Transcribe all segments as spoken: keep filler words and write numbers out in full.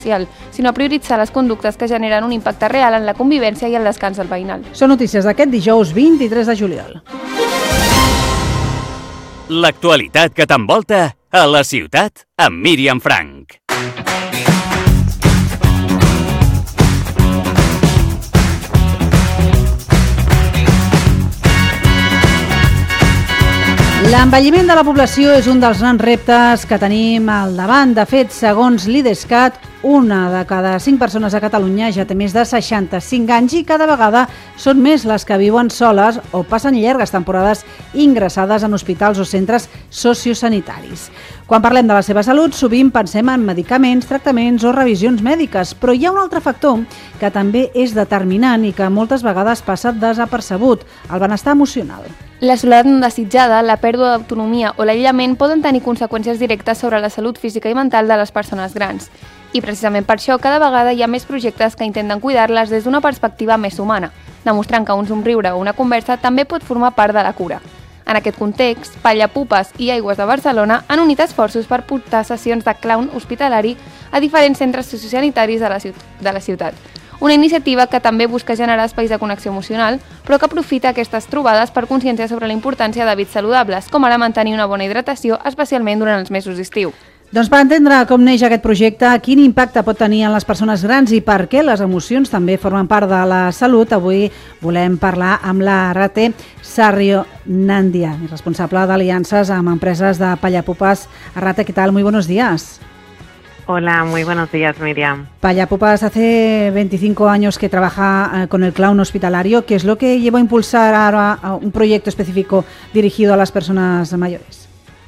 sinó a prioritzar les conductes que generen un impacte real en la convivència i el descans del veïnal. Són notícies d'aquest dijous vint-i-tres de juliol. L'actualitat que t'envolta a la ciutat amb Míriam Frank. L'envelliment de la població és un dels grans reptes que tenim al davant. De fet, segons l'Idescat, una de cada cinc persones a Catalunya ja té més de seixanta-cinc anys i cada vegada són més les que viuen soles o passen llargues temporades ingressades en hospitals o centres sociosanitaris. Quan parlem de la seva salut, sovint pensem en medicaments, tractaments o revisions mèdiques, però hi ha un altre factor que també és determinant i que moltes vegades passa desapercebut, el benestar emocional. La soledat no desitjada, la pèrdua d'autonomia o l'aïllament poden tenir conseqüències directes sobre la salut física i mental de les persones grans. I precisament per això cada vegada hi ha més projectes que intenten cuidar-les des d'una perspectiva més humana, demostrant que un somriure o una conversa també pot formar part de la cura. En aquest context, Pallapupes i Aigües de Barcelona han unit esforços per portar sessions de clown hospitalari a diferents centres sociosanitaris de la, ciut- de la ciutat. Una iniciativa que també busca generar espais de connexió emocional, però que aprofita aquestes trobades per conscienciar sobre la importància d'hàbits saludables, com ara mantenir una bona hidratació, especialment durant els mesos d'estiu. Doncs per entendre com neix aquest projecte, quin impacte pot tenir en les persones grans i per què les emocions també formen part de la salut, avui volem parlar amb la Arrate Sarrio-Nandia, responsable d'aliances amb empreses de Pallapupes. Arrate, ¿qué tal? Muy buenos días. Hola, muy buenos días, Miriam. Pallapupes hace veinticinco años que trabaja eh, con el clown hospitalario. ¿Qué es lo que llevó a impulsar ahora a un proyecto específico dirigido a las personas mayores?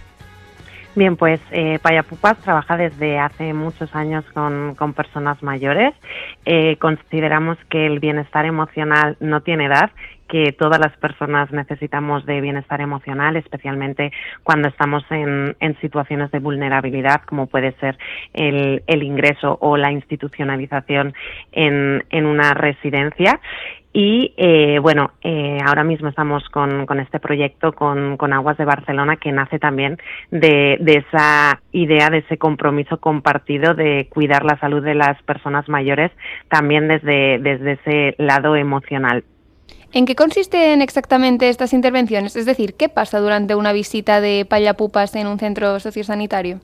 Bien, pues eh, Pallapupes trabaja desde hace muchos años con, con personas mayores. Eh, consideramos que el bienestar emocional no tiene edad, que todas las personas necesitamos de bienestar emocional, especialmente cuando estamos en, en situaciones de vulnerabilidad, como puede ser el, el ingreso o la institucionalización en, en una residencia. Y eh, bueno, eh, ahora mismo estamos con, con este proyecto con, con Aguas de Barcelona, que nace también de, de esa idea, de ese compromiso compartido de cuidar la salud de las personas mayores, también desde, desde ese lado emocional. ¿En qué consisten exactamente estas intervenciones? Es decir, ¿qué pasa durante una visita de Pallapupes en un centro sociosanitario?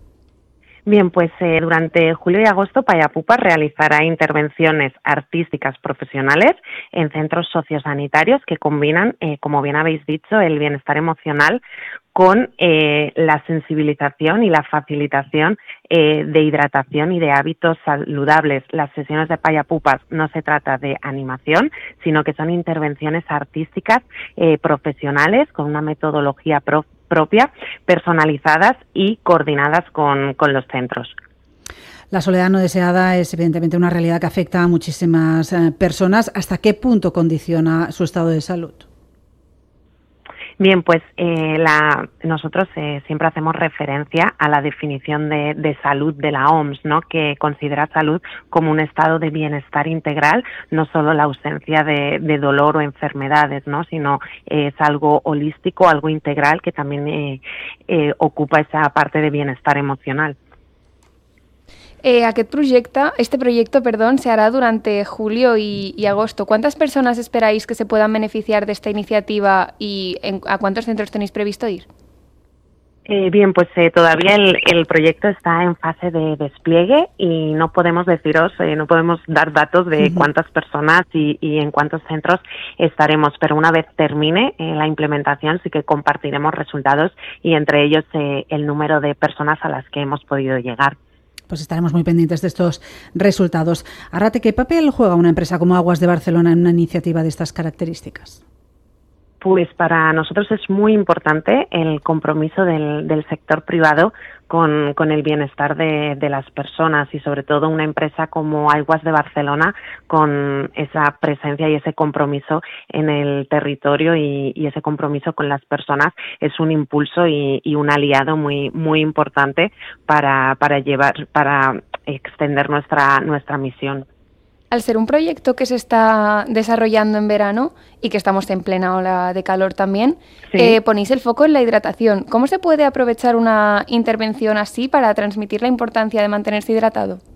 Bien, pues eh, durante julio y agosto Pallapupes realizará intervenciones artísticas profesionales en centros sociosanitarios que combinan, eh, como bien habéis dicho, el bienestar emocional con eh, la sensibilización y la facilitación eh, de hidratación y de hábitos saludables. Las sesiones de Pallapupes no se trata de animación, sino que son intervenciones artísticas eh, profesionales con una metodología pro- propia, personalizadas y coordinadas con, con los centros. La soledad no deseada es evidentemente una realidad que afecta a muchísimas eh, personas. ¿Hasta qué punto condiciona su estado de salud? Bien, pues eh, la, nosotros eh, siempre hacemos referencia a la definición de, de salud de la O M S, ¿no?, que considera salud como un estado de bienestar integral, no solo la ausencia de, de dolor o enfermedades, ¿no?, sino eh, es algo holístico, algo integral que también eh, eh, ocupa esa parte de bienestar emocional. Eh, aquest projecte, este proyecto, perdón, se hará durante julio y, y agosto. ¿Cuántas personas esperáis que se puedan beneficiar de esta iniciativa y en, a cuántos centros tenéis previsto ir? Eh, bien, pues eh, todavía el, el proyecto está en fase de despliegue y no podemos deciros, eh, no podemos dar datos de uh-huh. cuántas personas y, y en cuántos centros estaremos, pero una vez termine eh, la implementación sí que compartiremos resultados y entre ellos eh, el número de personas a las que hemos podido llegar. Pues estaremos muy pendientes de estos resultados. Arrate, ¿qué papel juega una empresa como Aguas de Barcelona en una iniciativa de estas características? Pues para nosotros es muy importante el compromiso del, del sector privado con, con el bienestar de, de las personas y sobre todo una empresa como Aguas de Barcelona con esa presencia y ese compromiso en el territorio y, y ese compromiso con las personas es un impulso y, y un aliado muy muy importante para, para llevar para extender nuestra nuestra misión. Al ser un proyecto que se está desarrollando en verano y que estamos en plena ola de calor también, sí. eh, ponéis el foco en la hidratación. ¿Cómo se puede aprovechar una intervención así para transmitir la importancia de mantenerse hidratado?